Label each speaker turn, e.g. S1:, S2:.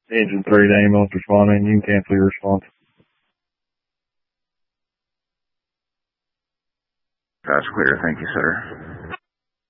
S1: Engine 3 to ambulance responding. You can cancel your response.
S2: That's clear. Thank you, sir.